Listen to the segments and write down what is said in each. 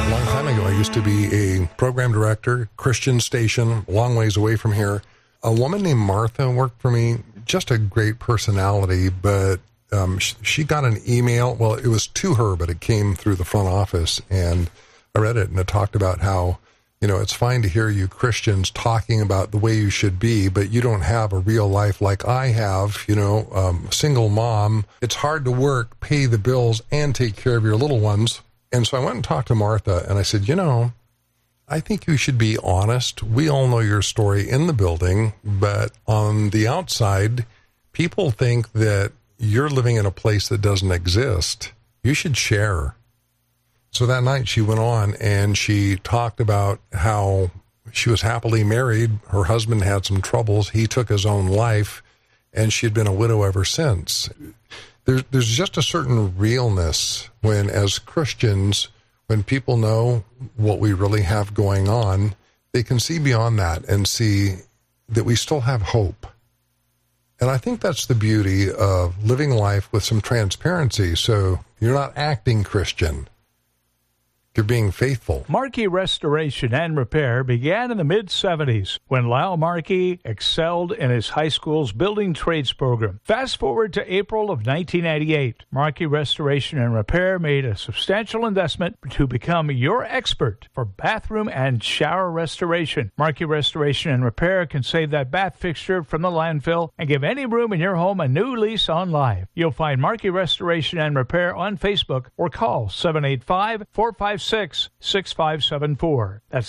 A long time ago, I used to be a program director, Christian station, a long ways away from here. A woman named Martha worked for me, just a great personality, but she got an email. Well, it was to her, but it came through the front office, and I read it, and it talked about how, it's fine to hear you Christians talking about the way you should be, but you don't have a real life like I have, single mom. It's hard to work, pay the bills, and take care of your little ones. And so I went and talked to Martha, and I said, I think you should be honest. We all know your story in the building, but on the outside, people think that you're living in a place that doesn't exist. You should share. So that night she went on and she talked about how she was happily married. Her husband had some troubles. He took his own life, and she had been a widow ever since. There's just a certain realness when, as Christians, when people know what we really have going on, they can see beyond that and see that we still have hope. And I think that's the beauty of living life with some transparency. So you're not acting Christian. You're being faithful. Markey Restoration and Repair began in the mid-'70s when Lyle Markey excelled in his high school's building trades program. Fast forward to April of 1998. Markey Restoration and Repair made a substantial investment to become your expert for bathroom and shower restoration. Markey Restoration and Repair can save that bath fixture from the landfill and give any room in your home a new lease on life. You'll find Markey Restoration and Repair on Facebook or call 785-456-6574. That's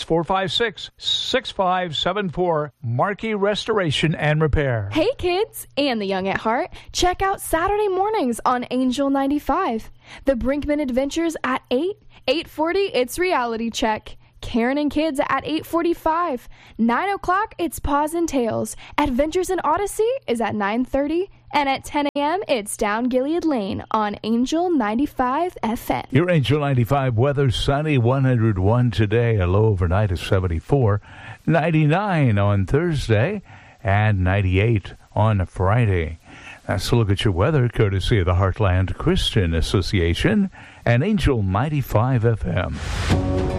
456-6574, Markey Restoration and Repair. Hey kids and the young at heart, check out Saturday mornings on Angel 95. The Brinkman Adventures at 8, 8:40, it's Reality Check. Karen and Kids at 8:45. 9 o'clock, it's Paws and Tails. Adventures in Odyssey is at 9:30. And at 10 a.m., it's Down Gilead Lane on Angel 95 FM. Your Angel 95 weather, sunny, 101 today, a low overnight of 74, 99 on Thursday, and 98 on Friday. That's a look at your weather, courtesy of the Heartland Christian Association and Angel 95 FM.